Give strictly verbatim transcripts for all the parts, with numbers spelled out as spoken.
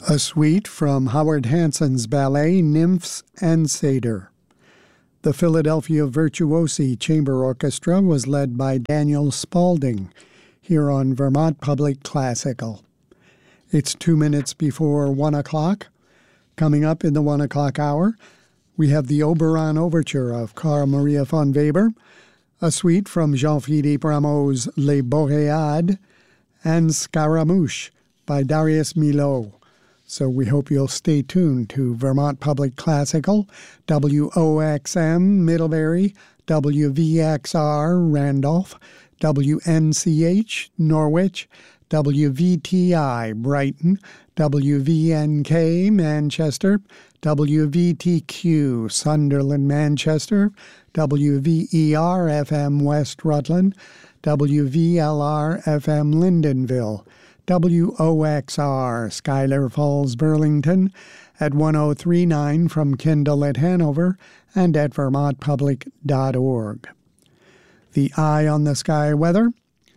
A suite from Howard Hanson's ballet Nymphs and Satyr. The Philadelphia Virtuosi Chamber Orchestra was led by Daniel Spaulding here on Vermont Public Classical. It's two minutes before one o'clock. Coming up in the one o'clock hour, we have the Oberon Overture of Carl Maria von Weber, a suite from Jean-Philippe Rameau's Les Boréades, and Scaramouche by Darius Milhaud. So we hope you'll stay tuned to Vermont Public Classical, W O X M Middlebury, W V X R Randolph, W N C H Norwich, W V T I Brighton, W V N K Manchester, W V T Q Sunderland Manchester, W V E R F M West Rutland, W V L R F M Lyndonville, W O X R Schuyler Falls, Burlington, at one oh three point nine from Kendall at Hanover, and at vermont public dot org. The eye on the sky weather: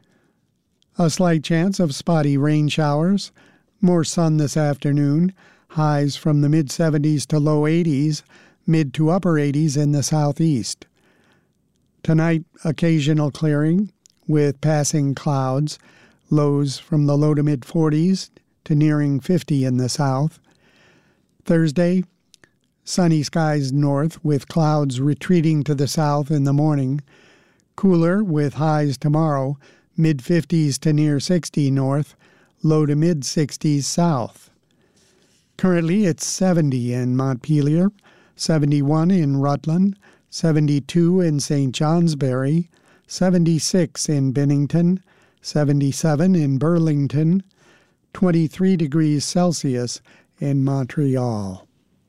a slight chance of spotty rain showers, more sun this afternoon, highs from the mid-seventies to low eighties, mid to upper eighties in the southeast. Tonight, occasional clearing with passing clouds, lows from the low to mid-forties to nearing fifty in the south. Thursday, sunny skies north with clouds retreating to the south in the morning. Cooler with highs tomorrow, mid-fifties to near sixty north, low to mid-sixties south. Currently it's seventy in Montpelier, seventy-one in Rutland, seventy-two in Saint Johnsbury, seventy-six in Bennington, seventy-seven in Burlington, twenty-three degrees Celsius in Montreal.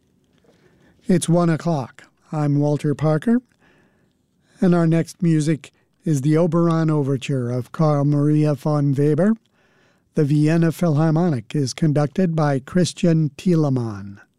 It's one o'clock. I'm Walter Parker, and our next music is the Oberon Overture of Carl Maria von Weber. The Vienna Philharmonic is conducted by Christian Thielemann.